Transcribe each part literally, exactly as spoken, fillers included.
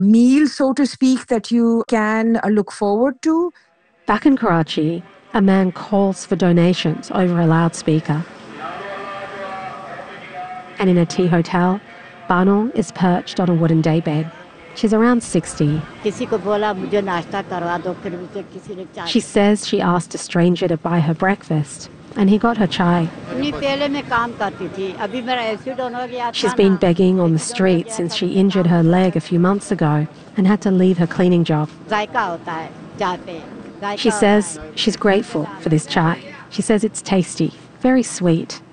meal, so to speak, that you can uh, look forward to. Back in Karachi, a man calls for donations over a loudspeaker. And in a tea hotel, Banu is perched on a wooden daybed. She's around sixty. She says she asked a stranger to buy her breakfast, and he got her chai. She's been begging on the street since she injured her leg a few months ago and had to leave her cleaning job. She says she's grateful for this chai. She says it's tasty, very sweet.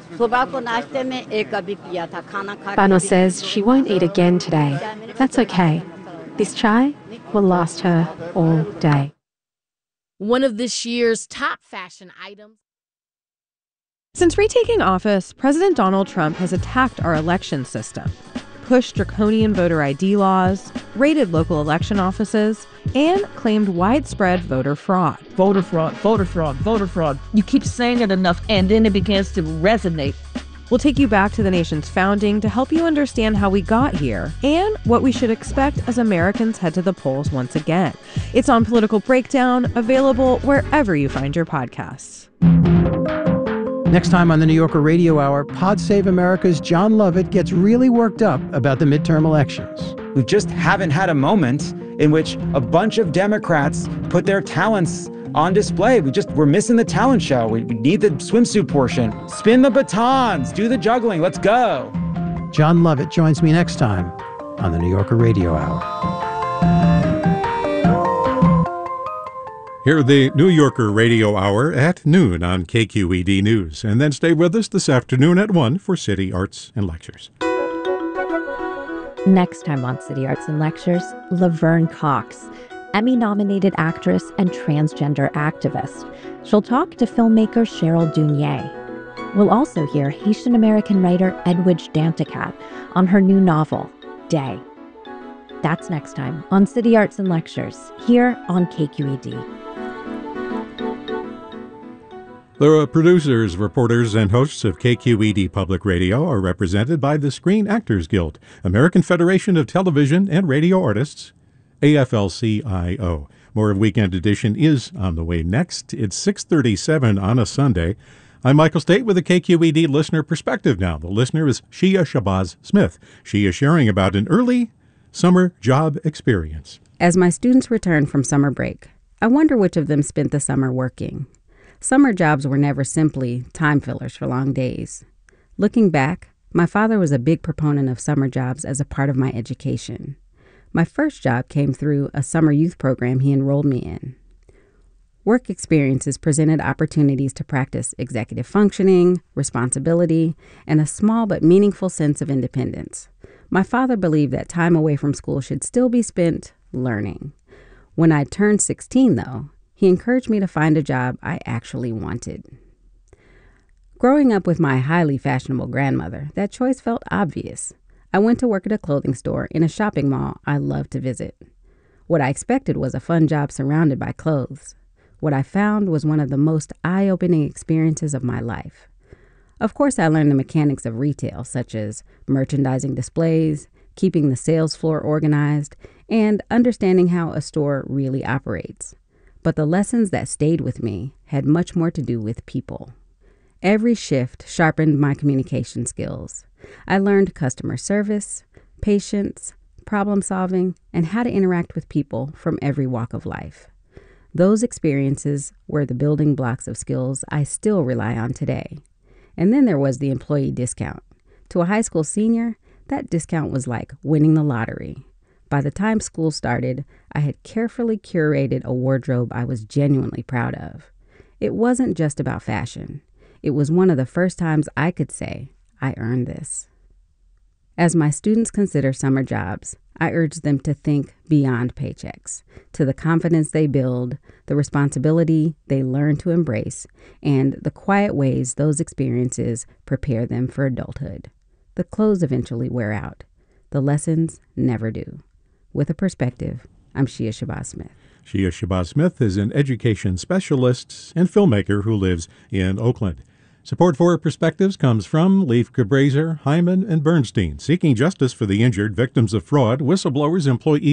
Bano says she won't eat again today. That's okay. This chai will last her all day. One of this year's top fashion items. Since retaking office, President Donald Trump has attacked our election system, pushed draconian voter I D laws, raided local election offices, and claimed widespread voter fraud. Voter fraud, voter fraud, voter fraud. You keep saying it enough, and then it begins to resonate. We'll take you back to the nation's founding to help you understand how we got here and what we should expect as Americans head to the polls once again. It's on Political Breakdown, available wherever you find your podcasts. Next time on the New Yorker Radio Hour, Pod Save America's John Lovett gets really worked up about the midterm elections. We just haven't had a moment in which a bunch of Democrats put their talents on display. We just, we're missing the talent show. We, we need the swimsuit portion. Spin the batons, do the juggling, let's go. John Lovett joins me next time on the New Yorker Radio Hour. Hear the New Yorker Radio Hour at noon on K Q E D News, and then stay with us this afternoon at one for City Arts and Lectures. Next time on City Arts and Lectures, Laverne Cox, Emmy-nominated actress and transgender activist. She'll talk to filmmaker Cheryl Dunye. We'll also hear Haitian-American writer Edwidge Danticat on her new novel, Day. That's next time on City Arts and Lectures, here on K Q E D. The producers, reporters, and hosts of K Q E D Public Radio are represented by the Screen Actors Guild, American Federation of Television and Radio Artists, A F L C I O. More of Weekend Edition is on the way next. It's six thirty-seven on a Sunday. I'm Michael State with a K Q E D listener perspective now. The listener is Shia Shabazz Smith. She is sharing about an early summer job experience. As my students return from summer break, I wonder which of them spent the summer working. Summer jobs were never simply time fillers for long days. Looking back, my father was a big proponent of summer jobs as a part of my education. My first job came through a summer youth program he enrolled me in. Work experiences presented opportunities to practice executive functioning, responsibility, and a small but meaningful sense of independence. My father believed that time away from school should still be spent learning. When I turned sixteen, though, he encouraged me to find a job I actually wanted. Growing up with my highly fashionable grandmother, that choice felt obvious. I went to work at a clothing store in a shopping mall I loved to visit. What I expected was a fun job surrounded by clothes. What I found was one of the most eye-opening experiences of my life. Of course, I learned the mechanics of retail, such as merchandising displays, keeping the sales floor organized, and understanding how a store really operates. But the lessons that stayed with me had much more to do with people. Every shift sharpened my communication skills. I learned customer service, patience, problem solving, and how to interact with people from every walk of life. Those experiences were the building blocks of skills I still rely on today. And then there was the employee discount. To a high school senior, that discount was like winning the lottery. By the time school started, I had carefully curated a wardrobe I was genuinely proud of. It wasn't just about fashion. It was one of the first times I could say, I earned this. As my students consider summer jobs, I urge them to think beyond paychecks, to the confidence they build, the responsibility they learn to embrace, and the quiet ways those experiences prepare them for adulthood. The clothes eventually wear out. The lessons never do. With a perspective, I'm Shia Shabazz Smith. Shia Shabazz Smith is an education specialist and filmmaker who lives in Oakland. Support for Perspectives comes from Leif Cabraser, Hyman, and Bernstein, seeking justice for the injured, victims of fraud, whistleblowers, employee